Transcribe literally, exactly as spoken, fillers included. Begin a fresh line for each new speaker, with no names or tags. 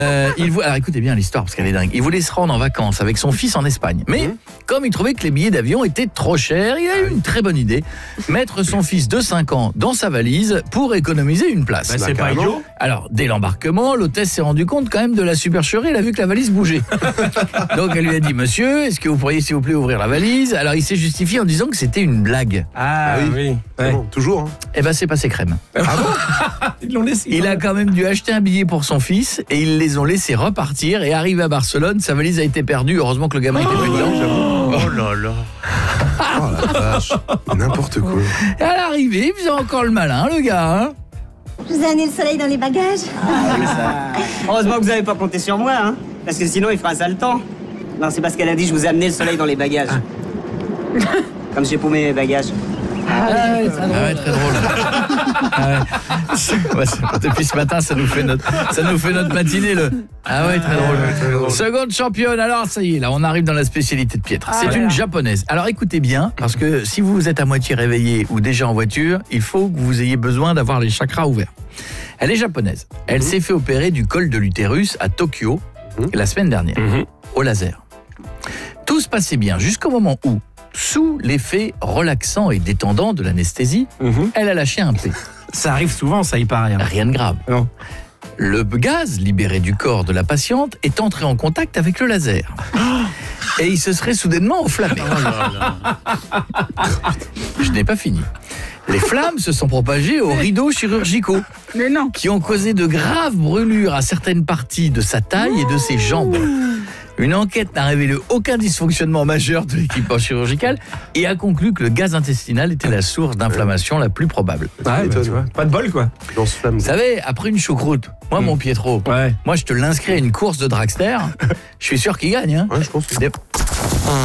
Euh, il vou... Alors écoutez bien l'histoire parce qu'elle est dingue. Il voulait se rendre en vacances avec son fils en Espagne. Mais mmh. comme il trouvait que les billets d'avion étaient trop chers, il a eu une très bonne idée. Mettre son fils de cinq ans dans sa valise pour économiser une place.
Bah, c'est pas idiot.
Alors dès l'embarquement, l'hôtesse s'est rendue compte quand même de la supercherie. Elle a vu que la valise bougeait. Donc elle lui a dit: monsieur, est-ce que vous pourriez s'il vous plaît ouvrir la valise? Alors il s'est justifié en disant que c'était une blague.
Ah, ah oui, oui.
Ouais. Bon, toujours. Hein.
Eh ben c'est passé crème.
Ah bon?
Ils l'ont laissé.
Il a quand même dû acheter un billet pour son fils et ils les ont laissés repartir. Et arrivé à Barcelone, sa valise a été perdue. Heureusement que le gamin était plus dedans.
Oh là là. Oh la vache. N'importe quoi.
Et à l'arrivée, il faisait encore le malin, le gars. Hein.
Je vous ai amené le soleil dans les bagages.
Ah, oui, ça. Heureusement que vous n'avez pas compté sur moi, hein, parce que sinon il fera un sale temps. Non, c'est parce qu'elle a dit: je vous ai amené le soleil dans les bagages. Ah. Comme j'ai paumé mes bagages.
Ah, ah, ouais, ah ouais, très drôle. Ah ouais. Ouais, depuis ce matin, ça nous fait notre, ça nous fait notre matinée. Le... Ah ouais, très drôle.
Ouais, très drôle.
Seconde championne. Alors ça y est, là, on arrive dans la spécialité de Pietre. C'est ah, une japonaise. Alors écoutez bien, parce que si vous êtes à moitié réveillé ou déjà en voiture, il faut que vous ayez besoin d'avoir les chakras ouverts. Elle est japonaise. Elle mmh. s'est fait opérer du col de l'utérus à Tokyo mmh. la semaine dernière, mmh. au laser. Tout se passait bien jusqu'au moment où, sous l'effet relaxant et détendant de l'anesthésie, mmh. elle a lâché un P.
Ça arrive souvent, ça y paraît. Hein.
Rien de grave.
Non.
Le gaz libéré du corps de la patiente est entré en contact avec le laser. Et il se serait soudainement enflammé. Oh là là. Je n'ai pas fini. Les flammes se sont propagées aux rideaux chirurgicaux.
Mais non.
Qui ont causé de graves brûlures à certaines parties de sa taille et de ses jambes. Une enquête n'a révélé aucun dysfonctionnement majeur de l'équipement chirurgical et a conclu que le gaz intestinal était la source d'inflammation la plus probable.
Ouais, bah, tu vois, pas de bol quoi.
Vous
savez, après une choucroute, moi mmh. mon Pietro,
ouais.
moi je te l'inscris à une course de dragster, je suis sûr qu'il gagne. Hein.
Ouais, je pense.
Des...